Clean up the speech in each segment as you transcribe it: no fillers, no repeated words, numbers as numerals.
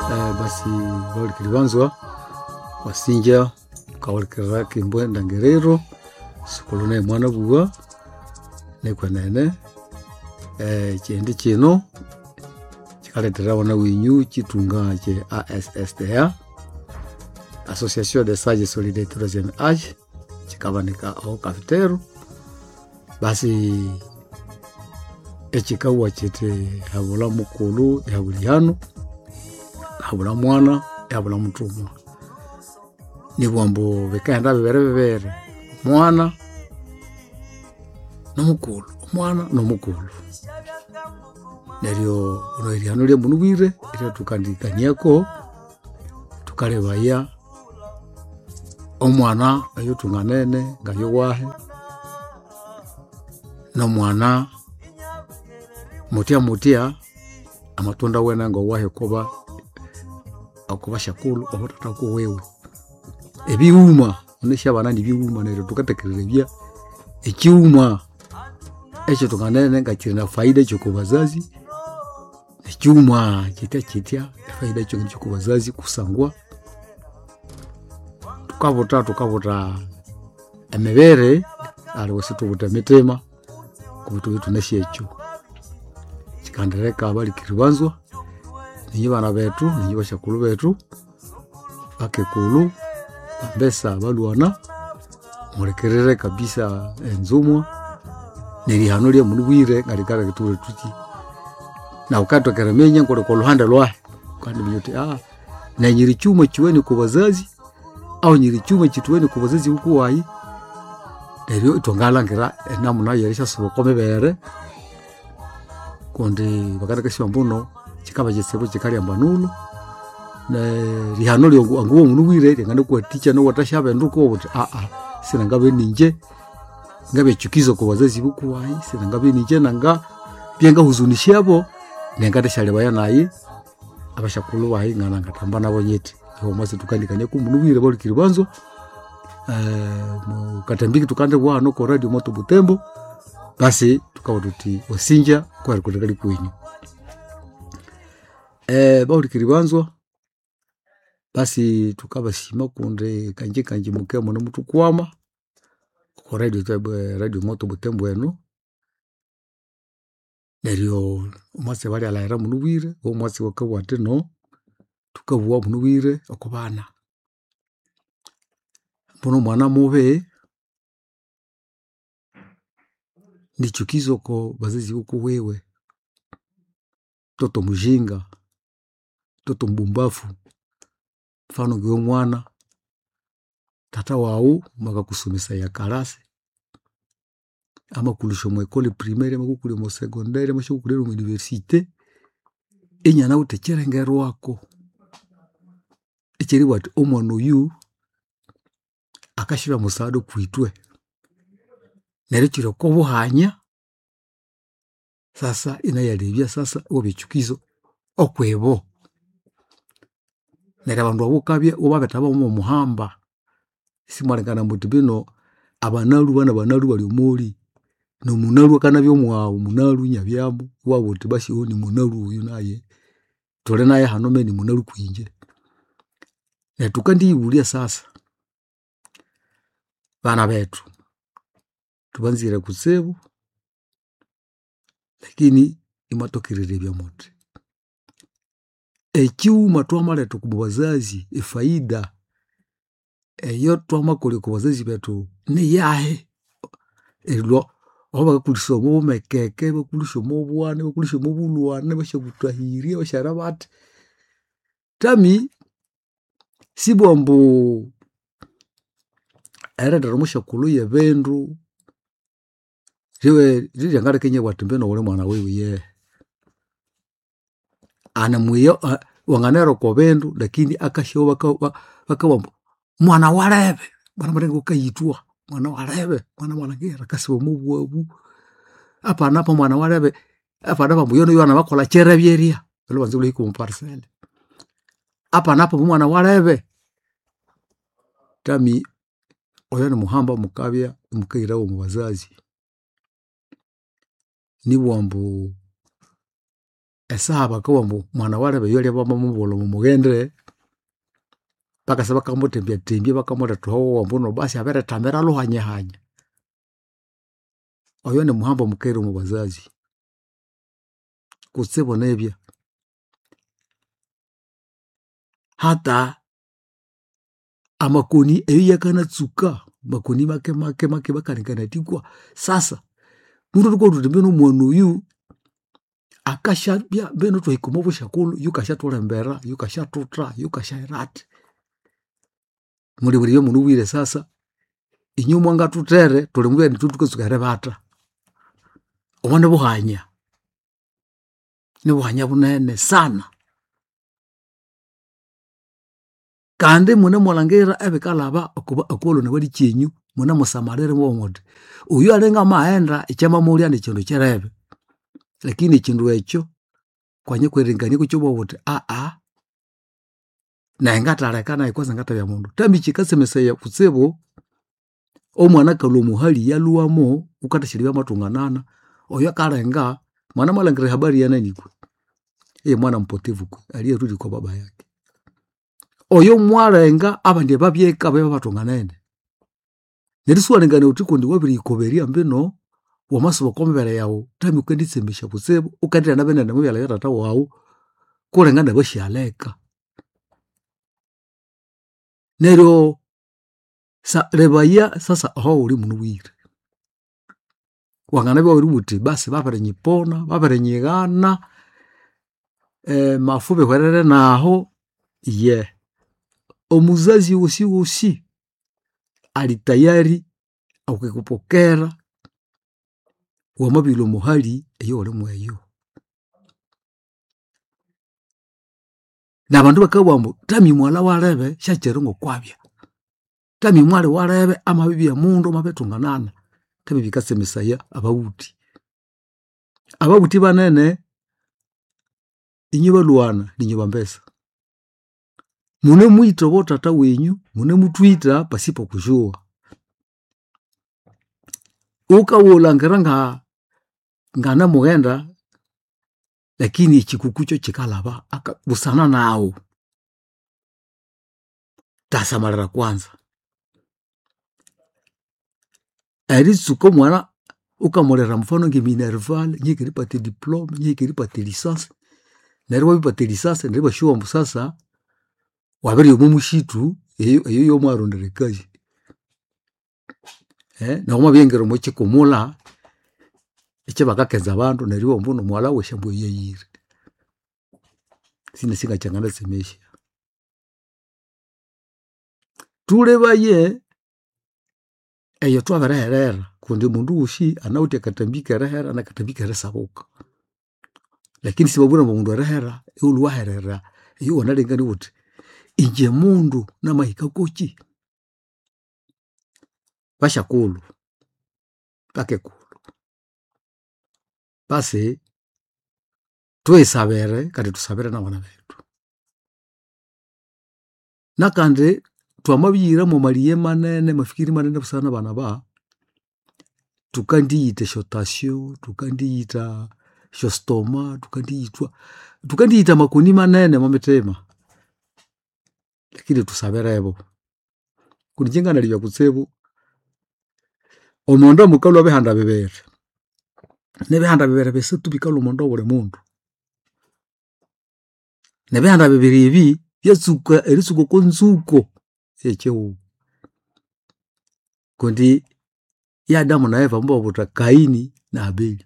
Basi balikiribanzwa wasinja kawalikira kimbwe ndangerero sikulone mwana buwa nekwenene kindi kino kikaletera wana winyu kitunga che ASSDA Association des Sages Solidaires Troisième Âge kikabanika au kafitero. Basi ekikawa chete habula mukulu habuli hano habula mwana habula mutumwa ni bwambo bekaenda bibere mwana nomukulu mwana nomukulu neryo ono iriano lya munubwire ira tukandikaniako tukalebaya omwana ayo tunganene ngayo wahe no mwana mutia amatunda wena ngo wahe koba akuba shakulu obotata ko wewe ebiuma onesha bana ni biuma neryo tukatekererebya ekiuma echo tunganene ngakiri na faida cyo kubazazi ekiuma kitya faida cyo kubazazi kusangwa tukabota emebere ali wasitu butametema kubitu bitu neshecho kikandereka abali kiribanzwa ninyi bana betu ninyi bashakulu betu bakekulu bambesa balwana murekerere kabisa enzumwa nerihano lya munubwire ngalikara kitule tuti na ukato keramenya ngoro ko luhanda lwa kandi biyote na nyiri cyuma kiweni ku bazazi au nyiri cyuma kitweni ku bazazi uko wayi neryo itongalangira namuna yerisha sobokome bere konde bakataka shimbuno kikaba jesebo kikali ambanulo na rihano lyo nguwo munubwire ngane ko teacher no watashabe nduko uti sina ngabe ninje ngabe chukizo ko bazazi buku wayi sina ngabe ninje nanga byenga huzunishabo nengatashale baya nayi abashakulu wayi ngana ngatamba nabo nyeti ho mwase tukandikanye ku munubwire bali kiribanzo katambiki tukande bwano ko radio moto Butembo. Basi tukawotuti osinja kwa rikulikali kwinyu bali kiribanzo. Basi tukabashima kunde kanje mukemo no mutu kwama ko radio moto Butembo eno neryo umase bali alaira munubwire umase wakawate no tukabuwa munubwire okubana mbono mwana mube ni chukizo ko bazazi uko wewe toto mujinga toto mbumbafu mfano gwe mwana tata wao makakusomesa ya karase ama kulisho mu école primaire ama kukuli mu secondaire ama shukuli mu université enyana utekere ngero wako ekiri wati omwana uyu akashira musado kuitwe nerekiro ko buhanya sasa inayalebya sasa obichukizo okwebo nera bandu abukabye obabeta bamo muhamba simwarekana muti bino abanalu bali omuli no munalu kana byo mwawo munalu nyabyambo wabo tibashi oni munalu uyu naye tole naye hanome ni munalu kwinje tukandi ibulia sasa bana betu tubanzire kusebu lakini imatokirire bya mote ekiuma twamaleto kubazazi efaida eyo twamakole kubazazi betu ni yahe elwa oba kuliso mu mekeke bakulisho mu bwane bakulisho mu bulwane bashakutahiria basharabate tami sibombo era ndamusha kuluye bendu jewe ngare kenye watembe no wole mwana wewe ye ana muyo wanganero ko bendu lakini akashoba bakabombo mwana warebe bana marengo kayitwa mwana warebe mwana ngera kasibo mu bwabu apa napa mwana warebe apa napa muyono yana bakola cherebyeria lo banzule iko parcelle apa napa mwana warebe tami oyana muhamba mukabya mukaira wo mubazazi ni bwambo esaba kawambo mwana wale beyole baba mubolo mugendre paka saba kamotembia tembia bakamota toho mbono basi abere tambera lohanya hanya oyo ne muhamba mukero mu bazazi kutsebo nebya hata amakoni eyakana tsuka makoni make bakaningana tikwa sasa mundu ko tutembeno mwono uyu akasha bya beno to ikomobo shakulu yukasha tolembera yukasha tutra yukasha irate muri buri yo mundu wire sasa inyuma nga tutere tolemwe nitutukuzukare bata obone buhanya ne buhanya bunene sana kandi mune molangera ebikalaba okolo ne bali cyenyu mune musamarere wongote uyu alenga maenda ichama mulya ne kindu kirebe lakini kindu ekyo kwanye kwerengania kuchobo wote na ngatalekana ikoza ngatabya mundu tambi chikasemesaya kutsebo omwana kalomu hali yaluwamo ukatashiriba matunganana oyo akalenga mwana malangire habari yananiko mwana mpotevu aliyerudi kwa baba yake oyo mwalenga abandi babyeka baba batunganene neriswalengana utikundi wabiri ikoberia mbeno wamaso bakombere yawo tambi kwenditsembesha kutsebo ukatira nabene ndamwe yala yatata wawo kulengana bashyaleka nero rebaya sasa aho uri munu wire wangana bya uri buti basi babarenyipona babarenyigana mafube hwerere naho omuzazi usi ali tayari akukupokera wamabilo muhali eyo ole mweyo nabantu bakabwambo tami mwala warebe shacherongo kwabya tami mwale warebe amabibi ya mundu mabetunganana tabi bikasemesaya ababuti banene inyiba luwana ninyiba mbesa mune mwito botata wenyu mune mutwita pasipo kujua ukawolangiranga ngana mugenda lakini ikikukucho chikalaba akabusana nawo tasamarira kwanza aritsuko mwana ukamolera mfano ngiminerval nyikiri pati diplome nyikiri pati licence nerwa pati licence ndeba shuwa musasa wabiri mumushitu eyo mwarondere kazi na uma byengero mu kikomula icyo bakakenza abantu nariwo mbuno mwala we shambo yeyire singa cyangana semesha tulebaye eyo twaberera kundi mundu ushi anauti akatambika rehera na katambika resabuka lakini sibabura mundu rehera ulu herera iyo wanalengani wote inje mundu na mahika kochi bashakulu pakekulu basi twesabere kati tusabere na wana betu nakande twamabiyira mu maliye manene mafikiri manene busana bana ba tukandiyite shotasio tukandiyita shostoma tukandiyita makuni manene mametema lakini tusaberebo kunjenga nalibya kutsebo omondo mukalo behanda bebere nebehanda bebere besetu bikalo mondo bole mundu nebehanda bebere ibi yatsuka eritsuko konzuko echewu kundi ya Adamu na Eva mbo buta Kaini na Abeli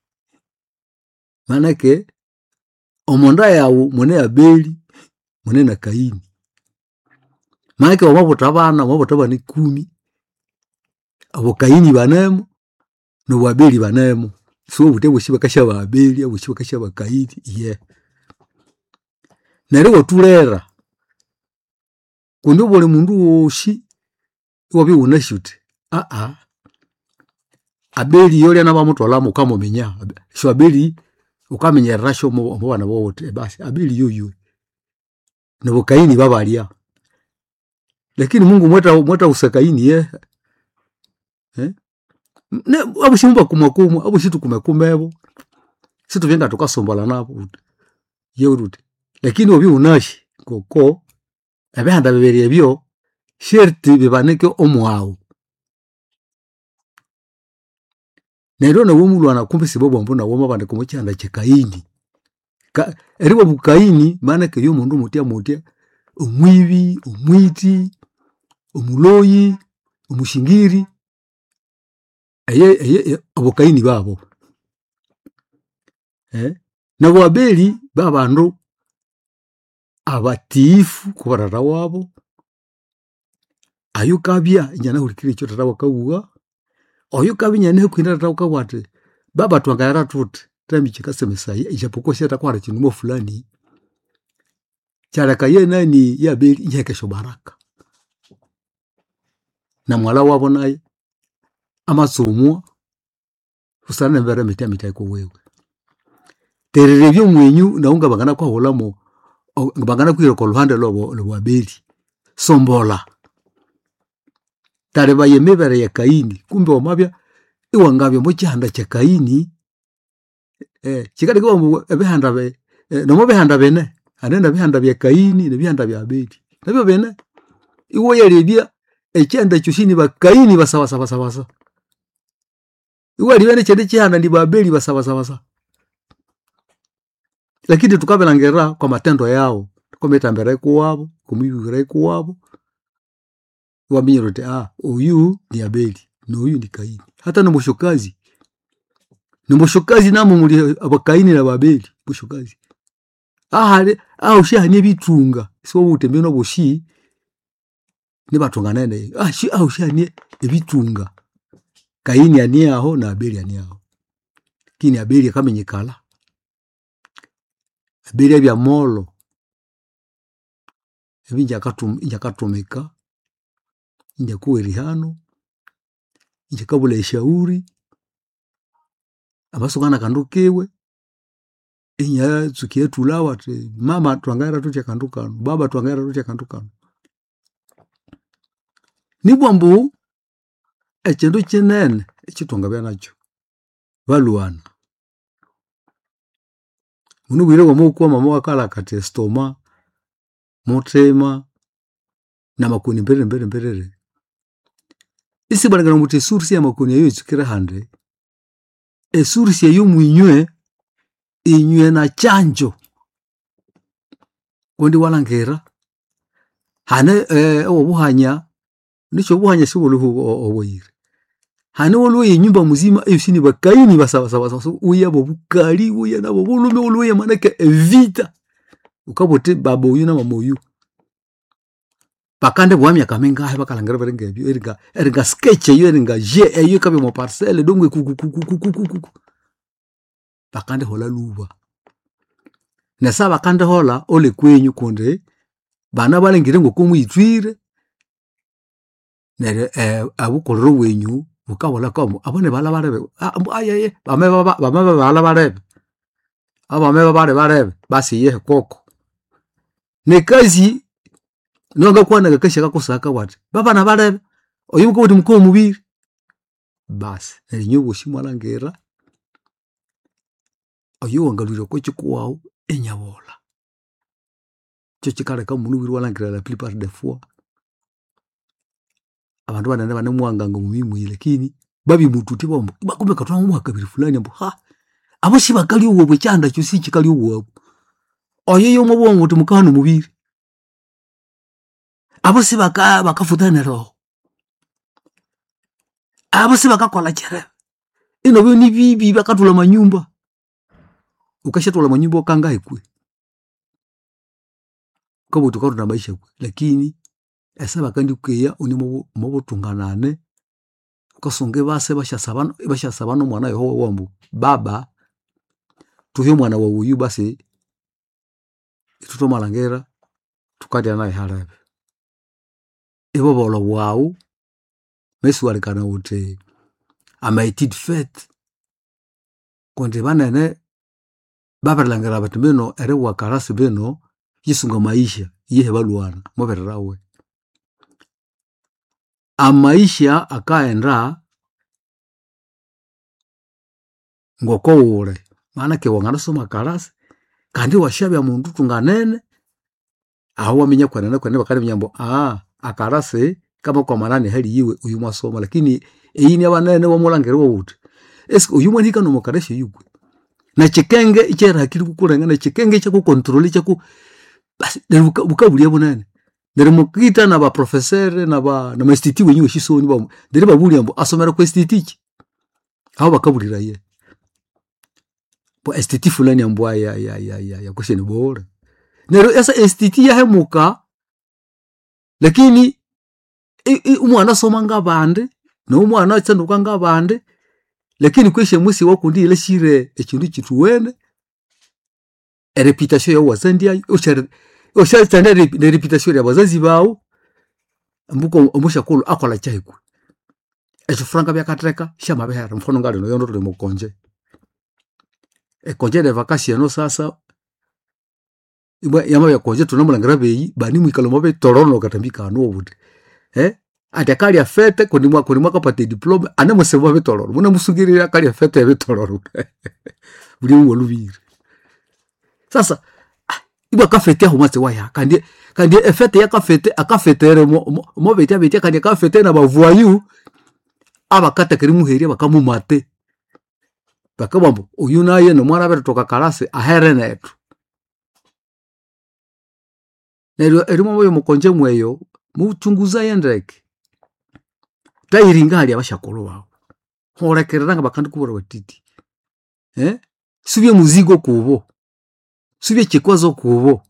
manake omonda yawo mune Abeli mune na Kaini manake wababuta bana wababuta bani 10 abo Kaini banemo no Abeli banemo so bute bushiba kashaba Abeli bushiba kashaba Kaini nere tulera kundi bole mundu woshi wabi unashute Abeli yole na bamutwala mu kamomenya sho Abeli ukamenya rasho mu bana bote basi Abeli yoyo nabo Kaini babalia lakini Mungu mweta usakaini ne abushimba kumakumu abushitu kumekumebo situ vyenga tukasombola nabo yeurute lakini obi unashi koko ebihanda bibiri ebyo sherti bibaneke omwao neryo na womulwana kumbe sibobo mbona woma bande kumuchanda chekaini eribo bukaini maana ke yo mundu mutia omwibi omwiti omuloyi omushingiri abokaini babo nabo Abeli babandu abatiifu kubarara wabo ayukabya inyana hulikire cyo tatawa kawuga oyukabya inyana kwinda tatawa kawate baba twangara tute tami chikasemesaya ijapokuwa shata kwara chinumo fulani charaka ye nani ya Abeli inyekesho baraka na mwala wabo naye amasomwa usana mbere mitai ko wewe terere byo mwenyu naunga bagana kwa holamo bagana kwira ko luhande lobo Abeli sombola tare bayemebere ya Kaini kumbe omabya iwangabya mu cyanda cya Kaini kikade ko mu ebihanda be no mu bihanda bene anenda bihanda bya Kaini ne bihanda bya Abeli nabyo bene iwo yarebya ekyanda cyushini ba Kaini basaba iwo libene cyende cyanda ndi ba Abeli basaba lakini tukabelangera kwa matendo yao kometambere kuwabo kumibire kuwabo wamirote uyu ni Abeli no uyu ni Kaini hata no mushokazi namo muri abakaini na Abeli mushokazi ushihanye bitunga so utembe no bushi ni batunga nene ushihanye ebitunga Kaini ani aho na Abeli ani aho kini Abeli akamenyekala Abeli bya molo ebinja katumika inja kuweri hano inja kabula ishauri abasogana kandukewe inya tsukie tulawa mama twangara tuche kandukano baba twangara tuche kandukano nibwambu echendo chenene echitonga bya nacho baluana munubwire ngo muko mama wakala kate stoma motema na makuni mbere isi baragana muti sursi ya makuni yo itsikira hande sursi yo mwinywe inywe na chanjo kondi walangera hane obuhanya nicho buhanya sibuluhu oboyire hane woluye nyumba muzima yusini bakaini basaba uyabo bukali uya nabo bulume oluye manake evita ukabote babo uyu na mama uyu bakande bwamya kamenga bakalangera barenge ebyo eringa sketch yo eringa je kabe mo parcelle dongwe kuku bakande hola luba nesa bakande hola ole kwenyu konde bana balengire ngo kumwitwire nere abukororo wenyu bukabola komo abone bala barebe ayaye bameba bala barebe abameba barebe basi ye koko nekazi nonga kwana gakasha kakosaka wati baba na barebe oyuko uti mko mubiri basi enyubo shimwalangera oyo ngalwiro ko chikuwao enyabola cyo kikale ka munubiri walangira la plupart des fois abantu banane bane mwanganga mumimwi lakini babi mututi bombo bakumbe katwa mu akabiri fulani ambo abo shibakali uwo bwe cyanda cyo si kikali uwo oyo mo bongo tumukano mubiri abo sibaka bakafutana roho abo sibakakola kere ino byo ni bibi bakatula manyumba ukashatula manyumba kanga ikwe kabo tukaruna maisha kwe lakini esaba kandi kuya uni mo tunganane ukasonge base bashasabano mwana yo wambu baba tuyo mwana wa uyu base tutomalangera tukadya naye harabe ebo bolo wao mesu alikana ute amaitid fet konde banene baba langera batumeno ere wakarasi beno yisunga maisha yehe baluana mobererawe amaisha akaenda ngoko ure maana ke wangana soma karasi kandi washabya mundu tunganene aho wamenya kwanana kwane bakari nyambo akarase kama kwa manane hali yiwe uyu masoma lakini eyini abanene wamulangere wote eske uyu mwanika no mukareshe yugwe na chikenge ichera hakiri kukurenga na chikenge cha kukontrol cha ku basi bukabuliye bunene ndere mukita na ba professeur na ma institut wenyu shisoni ba ndere babuli ambo asomera ku institut aho bakabulira ye po institut fulani ambo ya kusheni bora nero esa institut ya hemuka lakini umwana soma ngabande no umwana atsanduka ngabande lakini kweshe musi wakundi ile shire ekintu kituwene reputation yo wazandia oshari tanda reputation ya bazazi bawo mbuko omushakulu akola chaiku echo franga byakatreka shama behera mfono ngale no yondo mu konje konje de vacation no sasa ibwa yama ya konje tunamulangira beyi bani mwikalo mabe torono katambika no obude atakali ya fete kuni mwaka pate diploma ane musebo betoloro muna musugirira kali ya fete betoloro buli ngolubire sasa ibwa kafete aho matse waya kandi efete ya kafete akafetere mo betia kandi kafete na bavoyu abakata kiri muheri bakamumate bakabambo uyu naye no mwana betoka karase ahere netu nero erimo moyo mukonje mweyo muchunguza yendeke tairingali abashakolo bawo horekeranga bakandi kubora batiti subye muzigo kubo subye chikwazo kubo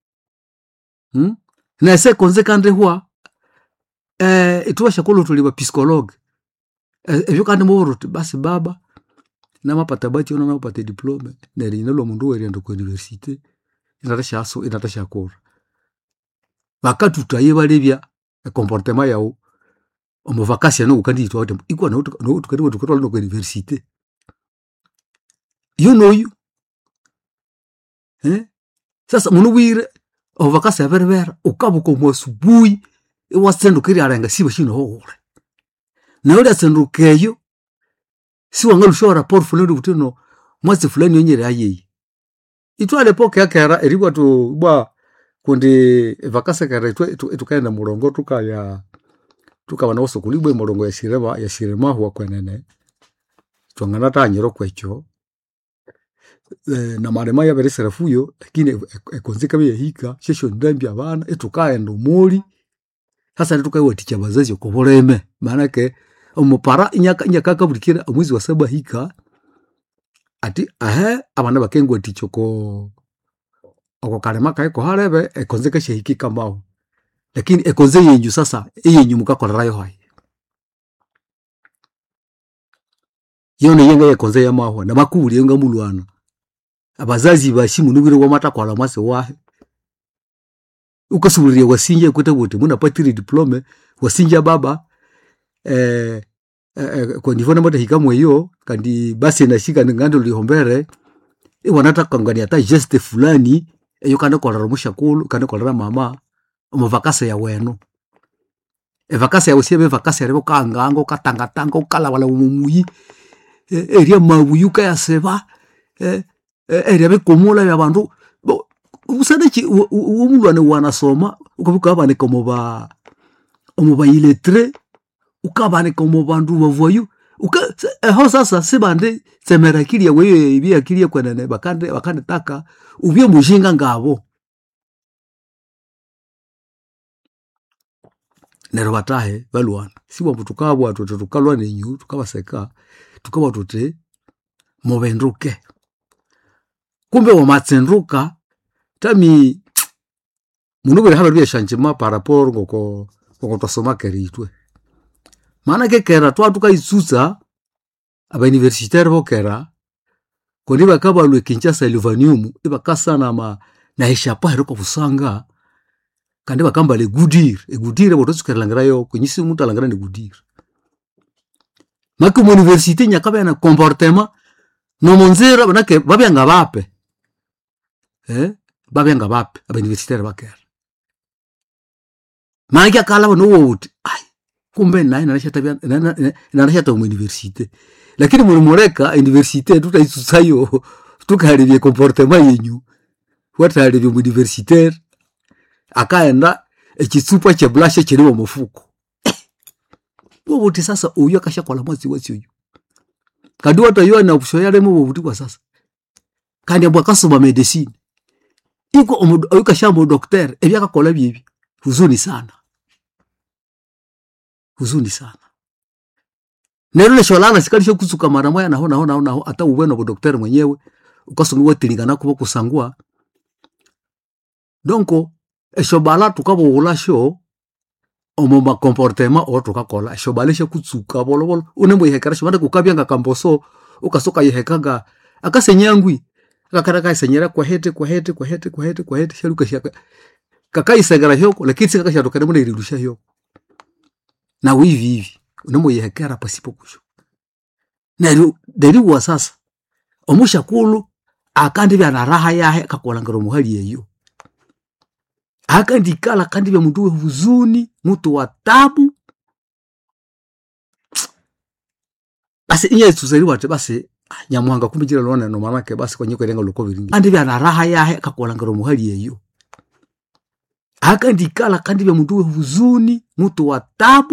na se konze kande hwa etuwa shakolo tuliba psychologue ebyo kandi muburuti basi baba na mapata bati ona na pata diploma neri nalo mundu werendo ku university inatasha kora bakatuta yebalebya comportement yawo omo vacation no kandi itwa wote ikwa no tukari wotukora no ku university you know you sasa munubwire o vacation ververa ukabuko mosubui wasendo kiri arenga sibo shino hore na ule asendukeyo si wangalusho rapport fulani butino mwezi fulani yonyere ayeyi itwale poke yakera eribwa tu bwa kundi vakase kare tukaenda murongo tukabana osokulibwe murongo ya shirema huwa kwenene twangana tanyero kwecho na marema ya beresera fuyo lakini ekonzeka bye hika shesho ndambi abana etukaenda umuri hasa tukaye ticha bazazi okuboleme maana ke omupara inyaka kabulikira omwezi wa 7 hika ati abana bakengwa tichoko okokarema kaiko harebe ekonzeka shehiki kamao lakini ekonze yenyu sasa yenyu mukakorerayo hai yone yenga ekonze ya mahwa na makuli yenga mulwana abazazi bashimu nubire wa mata kwala mase wahe ukasubiriye wasinje kwete bote muna patiri diplome wasinja baba kwa nivona mata hikamwe yo kandi basi nashika ngando lihombere wanataka ngani ata geste fulani eyo kanda kwa ramusha kulu kanda kwa mama mu vakase ya wenu vakase ya usiebe vakase ya rebo kangango katanga ukala wala umumuyi eria mabuyuka ya seba eria bekomola ya bandu usadachi umulwane wanasoma ukabuka abane komo ba omuba iletre ukabane komo bandu bavoyu ho sasa sibande semera kiri wewe ibi akiri kwenene bakande taka ubye mujinga ngabo nero batahe balwana sibo butukabwa tukalwa nenyu tukabaseka tukaba tute mobenduke kumbe wa matsenduka tami munubere haba bya shanjima paraporo ngoko tosoma keritwe maana kera twatuka isusa aba universitaire bokera koni bakabalwe Kinshasa Luvanium ibakasa na heshapa heroko busanga kandi bakamba le gudire botosukerangira yo kunyisi umuntu alangira ni gudire mako mu university nyakaba na comportement no monzera banake babyanga bape babyanga bape aba universitaire bakera maana kala no wote kumbe naye nanashata mu university lakini muri moreka university tutaisusayo tukaribye comportement yenyu watali byo universitaire akaenda ekitsupa kye blush kiri mu mufuko wobuti sasa uyo akashakola mwezi wose uyu kandi watayo na kushoyale mu wobuti kwa sasa kandi abwa kasoma medicine iko uyu kashambo docteur ebyakakola bibi huzuni sana nero sholana sikalisho kusuka mara moya naho hata ubweno bo docteur mwenyewe ukasonga tilingana kuba kusangwa donc eshobala tukabo ulasho omoma comportement otukakola eshobalisha kutsuka bolobolo unembo yehekara shobanda kukabyanga kamboso ukasoka yehekaga akasenyangwi akakaraka isenyera kwa hete shaluka shaka kakaisegara hyoko lakini kakashatoka ndemo irirusha hyoko na wivi unembo yehekara pasipo kusho na deriwa sasa omushakulu akandi bya naraha yahe akakola ngaro muhali yeyo akandikala kandi bya mundu huzuni mutu wa tabu basi inye tuzeri wate basi nyamuhanga kumbijira lona no manake basi kwenye kwerenga loko biringi kandi bya naraha yahe akakola ngaro muhali yeyo akandikala kandi bya mundu huzuni mutu wa tabu